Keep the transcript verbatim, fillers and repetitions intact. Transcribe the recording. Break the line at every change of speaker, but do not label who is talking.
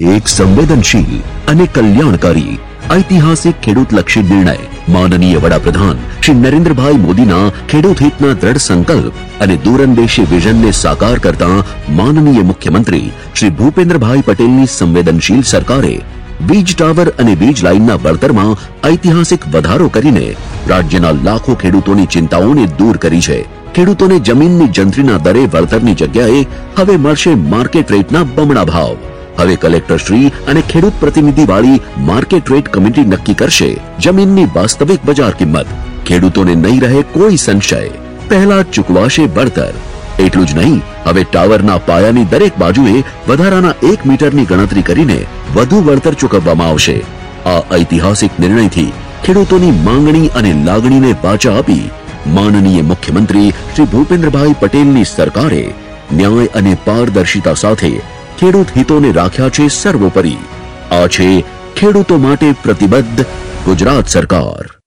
એક સંવેદનશીલ અને કલ્યાણકારી ઐતિહાસિક ખેડૂતલક્ષી નિર્ણય માનનીય વડાપ્રધાન શ્રી નરેન્દ્રભાઈ મોદીના ખેડૂત હિતના દ્રઢ સંકલ્પ અને દૂરંદેશી વિઝનને સાકાર કરતા માનનીય મુખ્યમંત્રી શ્રી ભૂપેન્દ્રભાઈ પટેલની સંવેદનશીલ સરકારે વીજ ટાવર અને વીજ લાઇનના વળતરમાં ઐતિહાસિક વધારો કરીને રાજ્યના લાખો ખેડૂતોની ચિંતાઓને દૂર કરી છે। ખેડૂતોને જમીનની જંત્રીના દરે વળતરની જગ્યાએ હવે મળશે માર્કેટ રેટના બમણા ભાવ। હવે કલેક્ટરશ્રી અને ખેડૂત પ્રતિનિધિ વાળી માર્કેટ રેટ કમિટી નક્કી કરશે જમીનની વાસ્તવિક બજાર કિંમત। ખેડૂતોને નહીં રહે કોઈ સંશય, પહેલા જ ચૂકવાશે વળતર। એટલું જ નહીં, હવે ટાવરના પાયાની દરેક બાજુએ વધારાના એક મીટરની ગણતરી કરીને વધુ વળતર ચૂકવવામાં આવશે। આ ઐતિહાસિક નિર્ણયથી ખેડૂતોની માંગણી અને લાગણીને વાચા આપી માનનીય મુખ્યમંત્રી શ્રી ભૂપેન્દ્રભાઈ પટેલની સરકારે ન્યાય અને પારદર્શિતા સાથે ખેડૂત હિતોને રાખ્યા છે સર્વોપરી। આ છે ખેડૂતો માટે પ્રતિબદ્ધ ગુજરાત સરકાર।